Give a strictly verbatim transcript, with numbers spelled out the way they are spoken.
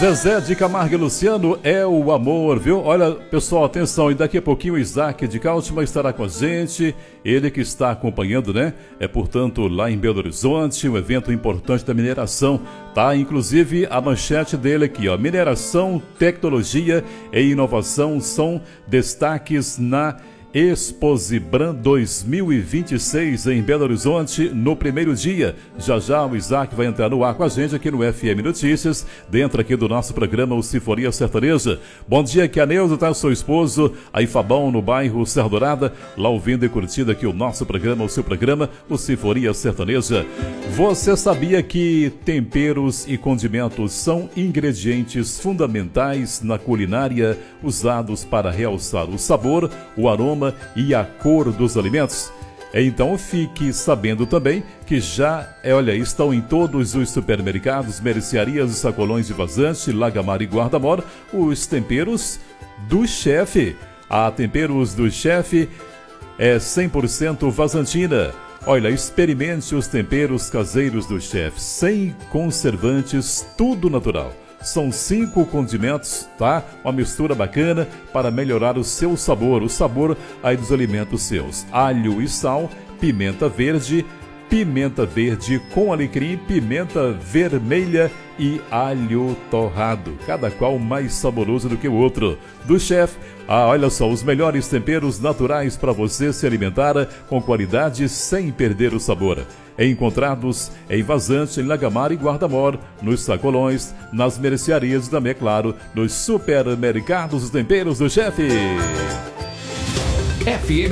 Zezé de Camargo e Luciano é o amor, viu? Olha, pessoal, atenção, e daqui a pouquinho o Isaac de Cáltima estará com a gente, ele que está acompanhando, né? É, portanto, lá em Belo Horizonte, um evento importante da mineração, tá? Inclusive, a manchete dele aqui, ó, mineração, tecnologia e inovação são destaques na Exposibran dois mil e vinte e seis em Belo Horizonte, no primeiro dia. Já já o Isaac vai entrar no ar com a gente aqui no F M Notícias, dentro aqui do nosso programa O Sinfonia Sertaneja. Bom dia, aqui a Neuza, tá? Seu esposo, aí Fabão, no bairro Serra Dourada, lá ouvindo e curtindo aqui o nosso programa, o seu programa, O Sinfonia Sertaneja. Você sabia que temperos e condimentos são ingredientes fundamentais na culinária, usados para realçar o sabor, o aroma e a cor dos alimentos? Então fique sabendo também que já, é, olha, estão em todos os supermercados, mercearias e sacolões de Vazante, Lagamar e Guarda-Mor, os temperos do chefe. A Temperos do Chefe é cem por cento vazantina. Olha, experimente os temperos caseiros do chefe, sem conservantes, tudo natural. São cinco condimentos, tá? Uma mistura bacana para melhorar o seu sabor, o sabor aí dos alimentos seus. Alho e sal, pimenta verde, pimenta verde com alecrim, pimenta vermelha e alho torrado. Cada qual mais saboroso do que o outro. Do chefe, ah, olha só, os melhores temperos naturais para você se alimentar com qualidade sem perder o sabor. Encontrados em Vazante, em Lagamar e Guarda-Mor, nos sacolões, nas mercearias e também, é claro, nos supermercados, os temperos do chefe. F M